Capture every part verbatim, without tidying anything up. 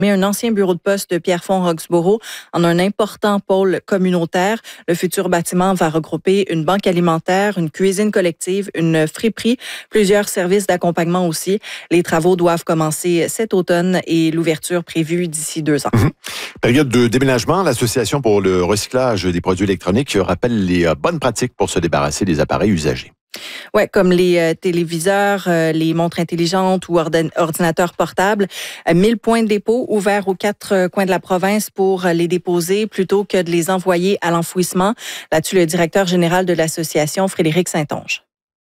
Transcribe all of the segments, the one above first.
Un ancien bureau de poste de Pierrefonds-Roxboro en un important pôle communautaire. Le futur bâtiment va regrouper une banque alimentaire, une cuisine collective, une friperie, plusieurs services d'accompagnement aussi. Les travaux doivent commencer cet automne et l'ouverture prévue d'ici deux ans. Mmh. Période de déménagement, l'Association pour le recyclage des produits électroniques rappelle les bonnes pratiques pour se débarrasser des appareils usagés. Oui, comme les euh, téléviseurs, euh, les montres intelligentes ou ordin- ordinateurs portables. Euh, mille points de dépôt ouverts aux quatre euh, coins de la province pour euh, les déposer plutôt que de les envoyer à l'enfouissement. Là-dessus, le directeur général de l'association, Frédéric Saint-Onge.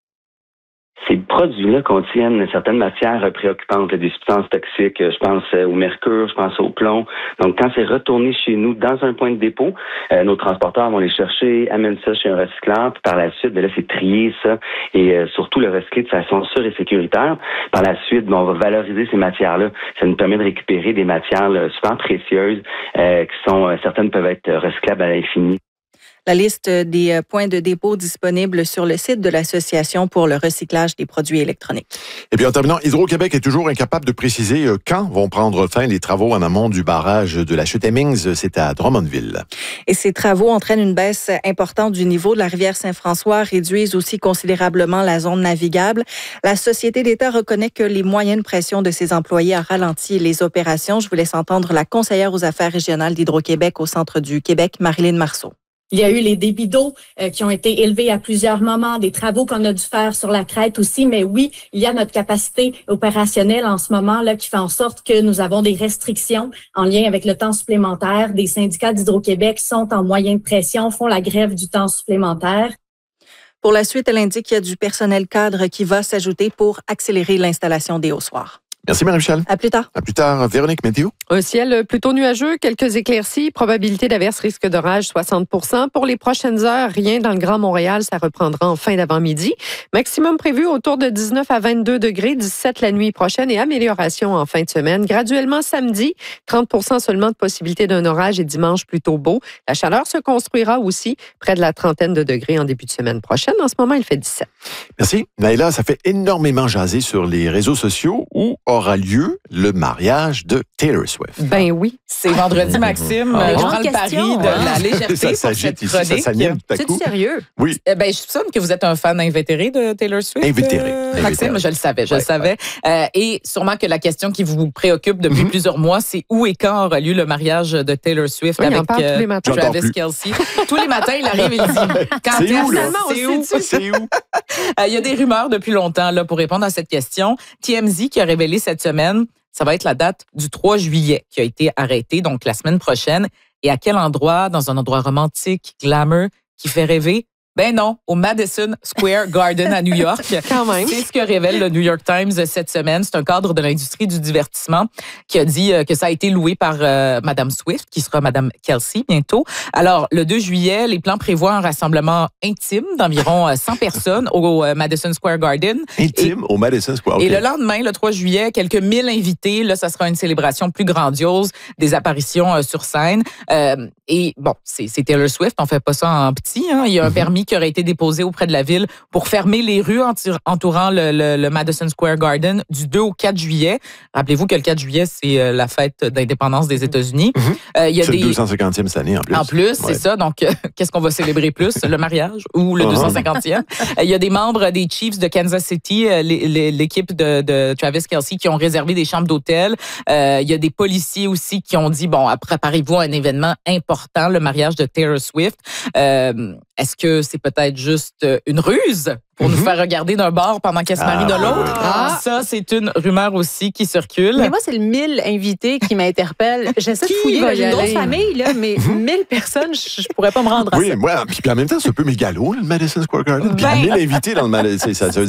Ces produits-là contiennent certaines matières préoccupantes, des substances toxiques. Je pense au mercure, je pense au plomb. Donc, quand c'est retourné chez nous dans un point de dépôt, euh, nos transporteurs vont les chercher, amènent ça chez un recycleur, puis par la suite, ben là, c'est trier ça et euh, surtout le recycler de façon sûre et sécuritaire. Par la suite, ben, on va valoriser ces matières-là. Ça nous permet de récupérer des matières là, super précieuses euh, qui sont, euh, certaines peuvent être recyclables à l'infini. La liste des points de dépôt disponibles sur le site de l'Association pour le recyclage des produits électroniques. Et puis en terminant, Hydro-Québec est toujours incapable de préciser quand vont prendre fin les travaux en amont du barrage de la chute Hemmings. C'est à Drummondville. Et ces travaux entraînent une baisse importante du niveau de la rivière Saint-François, réduisent aussi considérablement la zone navigable. La Société d'État reconnaît que les moyennes pressions de ses employés ont ralenti les opérations. Je vous laisse entendre la conseillère aux affaires régionales d'Hydro-Québec au centre du Québec, Marilyn Marceau. Il y a eu les débits d'eau euh, qui ont été élevés à plusieurs moments, des travaux qu'on a dû faire sur la crête aussi. Mais oui, il y a notre capacité opérationnelle en ce moment là qui fait en sorte que nous avons des restrictions en lien avec le temps supplémentaire. Des syndicats d'Hydro-Québec sont en moyenne pression, font la grève du temps supplémentaire. Pour la suite, elle indique qu'il y a du personnel cadre qui va s'ajouter pour accélérer l'installation des haussoirs. Merci, Marie-Michel. À plus tard. À plus tard. Véronique, météo. Un ciel plutôt nuageux, quelques éclaircies, probabilité d'averse, risque d'orage soixante pour cent. Pour les prochaines heures, rien dans le Grand Montréal, ça reprendra en fin d'avant-midi. Maximum prévu autour de dix-neuf à vingt-deux degrés, dix-sept la nuit prochaine et amélioration en fin de semaine. Graduellement samedi, trente pour cent seulement de possibilité d'un orage et dimanche plutôt beau. La chaleur se construira aussi près de la trentaine de degrés en début de semaine prochaine. En ce moment, il fait dix-sept. Merci. Naïla, ça fait énormément jaser sur les réseaux sociaux où aura lieu le mariage de Taylor Swift. Ben oui. C'est vendredi, Maxime. Oh, je prends le pari de la légèreté ça pour s'agite cette ici, ça chronique. s'anime tout à C'est coup. sérieux? Oui. Eh ben, je soupçonne que vous êtes un fan invétéré de Taylor Swift. Invétéré. Euh, Invétéré. Maxime, je le savais, je Ouais, le savais. Euh, et sûrement que la question qui vous préoccupe depuis Mm-hmm. plusieurs mois, c'est où et quand aura lieu le mariage de Taylor Swift Oui, il en avec parle tous les matins. J'entends Travis plus. Kelce. Tous les matins, il arrive et il dit quand C'est où, là? C'est où? C'est où? Euh, Il y a des rumeurs depuis longtemps là, pour répondre à cette question. T M Z qui a révélé cette semaine, ça va être la date du trois juillet qui a été arrêtée, donc la semaine prochaine. Et à quel endroit? Dans un endroit romantique, glamour, qui fait rêver? Ben non, au Madison Square Garden à New York. Quand même. C'est ce que révèle le New York Times cette semaine. C'est un cadre de l'industrie du divertissement qui a dit que ça a été loué par euh, Madame Swift, qui sera Madame Kelce bientôt. Alors, le deux juillet, les plans prévoient un rassemblement intime d'environ cent personnes au euh, Madison Square Garden. Intime et, au Madison Square. Okay. Et le lendemain, le trois juillet, quelques mille invités. Là, ça sera une célébration plus grandiose, des apparitions euh, sur scène. Euh, et bon, c'est, c'est Taylor Swift, on fait pas ça en petit. Hein. Il y a un mm-hmm. permis qui aurait été déposé auprès de la ville pour fermer les rues entourant le, le, le Madison Square Garden du deux au quatre juillet. Rappelez-vous que le quatre juillet, c'est la fête d'indépendance des États-Unis. Mm-hmm. Euh, il y a c'est des... le deux cent cinquantième cette année en plus. En plus, ouais. c'est ça. Donc, euh, qu'est-ce qu'on va célébrer plus? Le mariage ou le uh-huh. deux cent cinquantième? euh, il y a des membres des Chiefs de Kansas City, euh, l'équipe de, de Travis Kelce, qui ont réservé des chambres d'hôtel. Euh, il y a des policiers aussi qui ont dit, bon, préparez-vous à un événement important, le mariage de Taylor Swift. Euh, est-ce que c'est peut-être juste une ruse pour mm-hmm. nous faire regarder d'un bord pendant qu'elle se marie ah, de l'autre? Ah. Ça, c'est une rumeur aussi qui circule. Mais moi, c'est le mille invités qui m'interpelle. J'essaie de fouiller. J'ai une grosse famille, là, mais mille personnes, je, je pourrais pas me rendre à oui, ça. Oui, moi, puis en même temps, c'est un peu mégalo, le Madison Square Garden. Puis ben... mille invités dans le Madison. Ça, ça